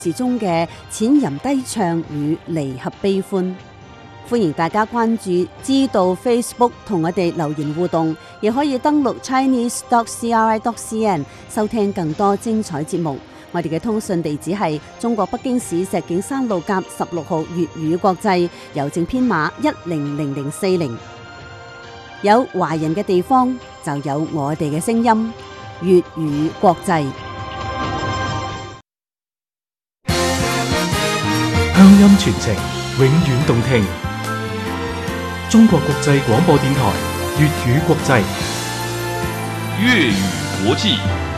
時中嘅淺吟低唱與離合悲歡。歡迎大家關注知道 Facebook 同我哋留言互動，亦可以登錄 chinese.cri.cn 收聽更多精彩節目。我哋嘅通訊地址係中國北京市石景山路甲16號粵語國際，郵政編碼100040。有華人嘅地方就有我哋嘅聲音，粵語國際。 鄉音傳情，永遠動聽。中國國際廣播電台粵語國際， 粵語國際。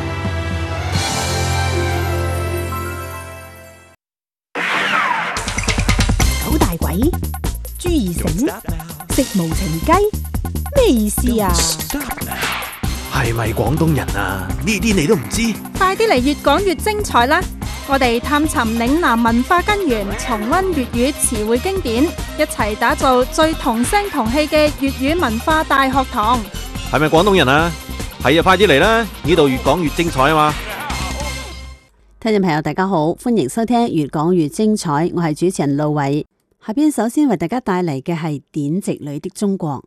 九大簋，朱二繩，食無情雞，咩意思啊？ 係咪廣東人啊？呢啲你都唔知？ 快啲嚟越講越精彩啦！我哋探尋嶺南文化根源，重溫粵語詞彙經典，一齊打造最同聲同氣嘅粵語文化大學堂。 係咪廣東人啊？係啊，快啲嚟啦！呢度越講越精彩啊嘛！ 聽眾朋友大家好，歡迎收聽越講越精彩，我係主持人路偉。下邊首先為大家帶嚟嘅係典籍裏的中國，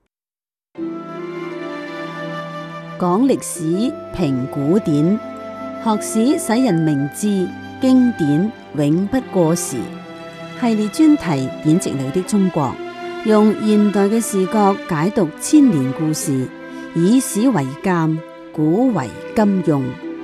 講歷史評古典，學史使人明智，經典永不過時。系列專題典籍裏的中國，用現代嘅視角解讀千年故事，以史為鑑，古為今用。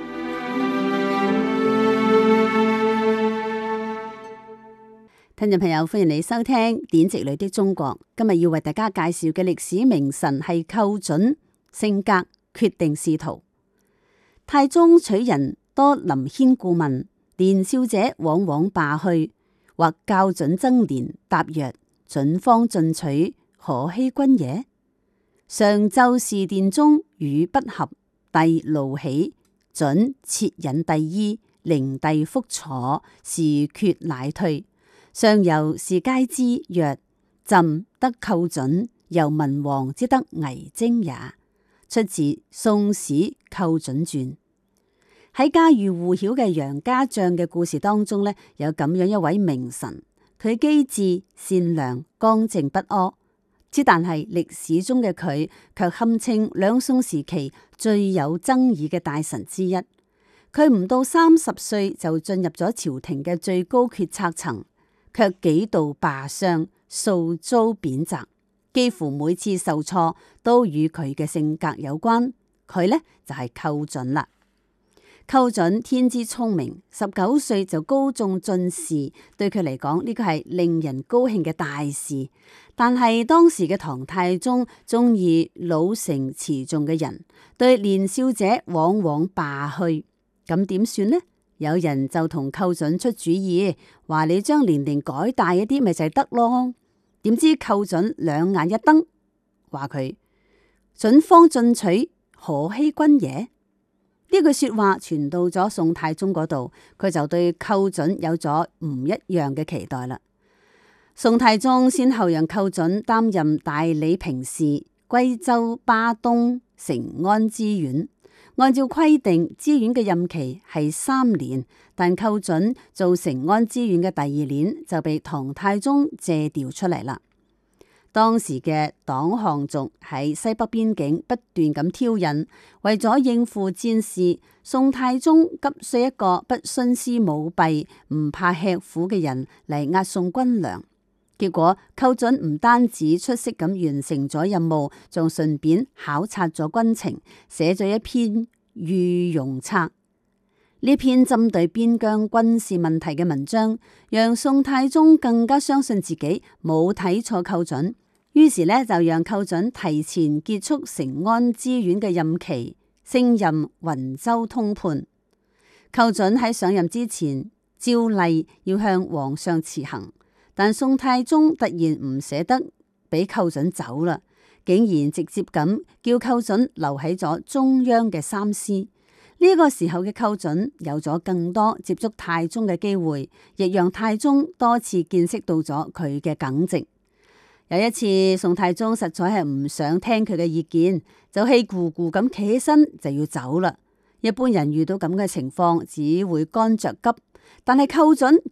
聽眾朋友，歡迎你收聽典籍裏的中國。今日要為大家介紹嘅歷史名臣係寇準，性格決定仕途。太宗取人多臨軒顧問，年少者往往罷去，或校準曾年，答曰：準方進取，可欺君也。上奏事殿中語不合，帝怒起，準設引帝衣，令帝復楚，事決乃退。上游士皆知，曰：朕得寇準，由文王之得魏徵也。出自《宋史寇準傳》。喺家喻戶曉嘅楊家將嘅故事當中呢，有咁樣一位名臣，佢機智善良、剛正不阿，之但係歷史中嘅佢卻堪稱兩宋時期最有爭議嘅大臣之一。佢唔到30歲就進入咗朝廷嘅最高決策層，卻幾度罷相，數遭貶謫，幾乎每次受挫都與佢嘅性格有關。佢呢就係寇準啦。寇準天資聰明，19歲就高中進士，對佢嚟講呢個係令人高興嘅大事。但係當時嘅唐太宗中意老成持重嘅人，對年少者往往罷去，咁點算呢？有人就同寇準出主意，話你將年齡改大一啲咪就係得咯。點知寇準兩眼一瞪，話佢：準方進取，可欺君也。呢句說話傳到咗宋太宗嗰度，佢就對寇準有咗唔一樣嘅期待啦。宋太宗先後讓寇準擔任大理平事、歸州巴東成安知縣。按照規定，知縣嘅任期係3年，但寇準做成安知縣嘅第2年就被唐太宗借調出嚟啦。當時嘅黨項族喺西北邊境不斷咁挑釁，為咗應付戰事，宋太宗急需一個不徇私舞弊、唔怕吃苦嘅人嚟押送軍糧。結果寇準唔單止出色咁完成咗任務，仲順便考察咗軍情，寫咗一篇御用策。呢篇針對邊疆軍事問題嘅文章，讓宋太宗更加相信自己冇睇錯寇準。於是呢，就讓寇準提前結束成安知縣嘅任期，升任雲州通判。寇準喺上任之前，照例要向皇上辭行，但宋太宗突然唔捨得俾寇準走啦，竟然直接咁叫寇準留喺咗中央嘅三司。呢個時候嘅寇準有咗更多接觸太宗嘅機會，亦讓太宗多次見識到咗佢嘅耿直。有一次，宋太宗實在係唔想聽佢嘅意見，就氣鼓鼓咁企起身就要走啦。一般人遇到咁嘅情況，只會乾着急， 但係寇準